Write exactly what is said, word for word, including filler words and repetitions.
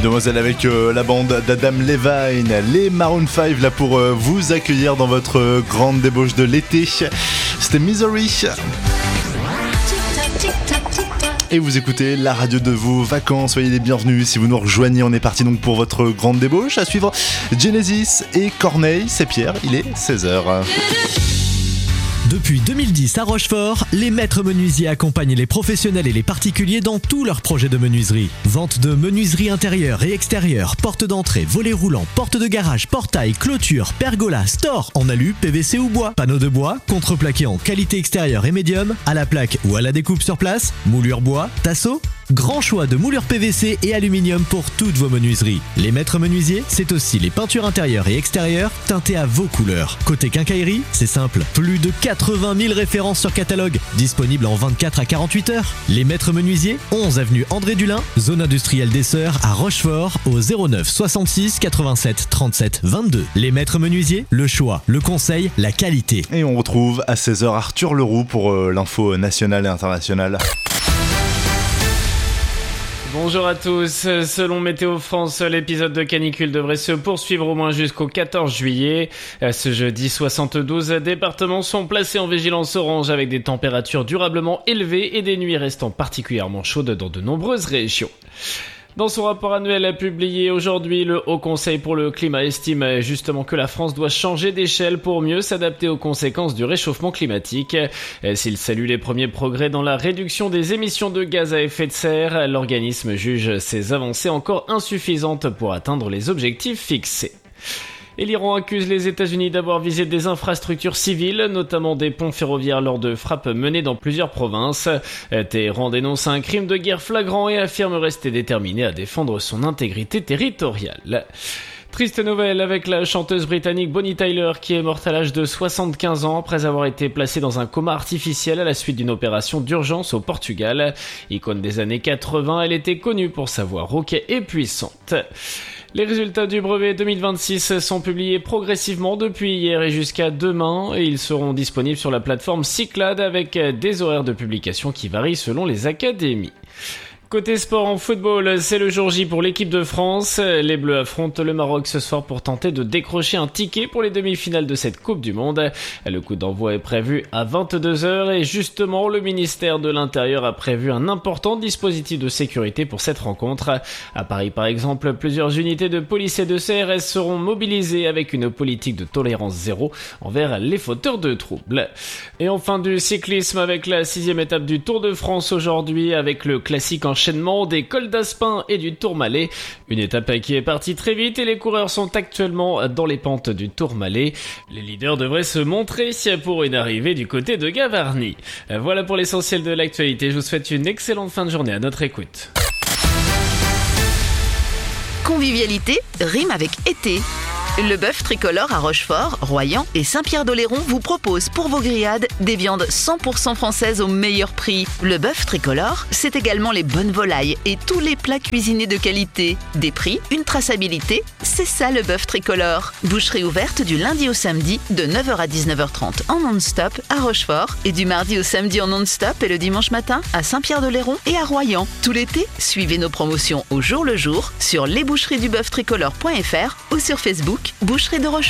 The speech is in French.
Demoiselle avec euh, la bande d'Adam Levine, les Maroon cinq là pour euh, vous accueillir dans votre euh, grande débauche de l'été. C'était Misery. Et vous écoutez la radio de vos vacances, soyez les bienvenus si vous nous rejoignez. On est parti donc pour votre grande débauche. À suivre Genesis et Corneille, c'est Pierre, il est seize heures. Depuis deux mille dix à Rochefort, les maîtres menuisiers accompagnent les professionnels et les particuliers dans tous leurs projets de menuiserie. Vente de menuiserie intérieure et extérieure, porte d'entrée, volets roulants, porte de garage, portail, clôture, pergola, store en alu, P V C ou bois, panneaux de bois, contreplaqué en qualité extérieure et médium, à la plaque ou à la découpe sur place, moulure bois, tasseau. Grand choix de moulures P V C et aluminium pour toutes vos menuiseries. Les maîtres menuisiers, c'est aussi les peintures intérieures et extérieures teintées à vos couleurs. Côté quincaillerie, c'est simple, plus de quatre-vingt mille références sur catalogue, disponibles en vingt-quatre à quarante-huit heures. Les maîtres menuisiers, onze avenue André Dulin, zone industrielle des Sœurs à Rochefort, au zéro neuf soixante-six quatre-vingt-sept trente-sept vingt-deux. Les maîtres menuisiers, le choix, le conseil, la qualité. Et on retrouve à seize heures Arthur Leroux pour euh, l'info nationale et internationale. Bonjour à tous, selon Météo France, l'épisode de canicule devrait se poursuivre au moins jusqu'au quatorze juillet. Ce jeudi, soixante-douze départements sont placés en vigilance orange avec des températures durablement élevées et des nuits restant particulièrement chaudes dans de nombreuses régions. Dans son rapport annuel publié aujourd'hui, le Haut Conseil pour le climat estime justement que la France doit changer d'échelle pour mieux s'adapter aux conséquences du réchauffement climatique. S'il salue les premiers progrès dans la réduction des émissions de gaz à effet de serre, l'organisme juge ces avancées encore insuffisantes pour atteindre les objectifs fixés. Et l'Iran accuse les États-Unis d'avoir visé des infrastructures civiles, notamment des ponts ferroviaires lors de frappes menées dans plusieurs provinces. Téhéran dénonce un crime de guerre flagrant et affirme rester déterminé à défendre son intégrité territoriale. Triste nouvelle avec la chanteuse britannique Bonnie Tyler qui est morte à l'âge de soixante-quinze ans après avoir été placée dans un coma artificiel à la suite d'une opération d'urgence au Portugal. Icône des années quatre-vingts, elle était connue pour sa voix rauque et puissante. Les résultats du brevet deux mille vingt-six sont publiés progressivement depuis hier et jusqu'à demain et ils seront disponibles sur la plateforme Cyclade avec des horaires de publication qui varient selon les académies. Côté sport en football, c'est le jour J pour l'équipe de France. Les Bleus affrontent le Maroc ce soir pour tenter de décrocher un ticket pour les demi-finales de cette Coupe du Monde. Le coup d'envoi est prévu à vingt-deux heures et justement, le ministère de l'Intérieur a prévu un important dispositif de sécurité pour cette rencontre. À Paris par exemple, plusieurs unités de police et de C R S seront mobilisées avec une politique de tolérance zéro envers les fauteurs de troubles. Et enfin du cyclisme avec la sixième étape du Tour de France aujourd'hui avec le classique en enchaînement des cols d'Aspin et du Tourmalet. Une étape qui est partie très vite et les coureurs sont actuellement dans les pentes du Tourmalet. Les leaders devraient se montrer pour une arrivée du côté de Gavarnie. Voilà pour l'essentiel de l'actualité. Je vous souhaite une excellente fin de journée à notre écoute. Convivialité rime avec été. Le bœuf tricolore à Rochefort, Royan et Saint-Pierre-d'Oléron vous propose pour vos grillades des viandes cent pour cent françaises au meilleur prix. Le bœuf tricolore, c'est également les bonnes volailles et tous les plats cuisinés de qualité. Des prix, une traçabilité, c'est ça le bœuf tricolore. Boucherie ouverte du lundi au samedi de neuf heures à dix-neuf heures trente en non-stop à Rochefort et du mardi au samedi en non-stop et le dimanche matin à Saint-Pierre-d'Oléron et à Royan. Tout l'été, suivez nos promotions au jour le jour sur lesboucheries du bœuf tricolore point f r ou sur Facebook Boucherie de Rochefort.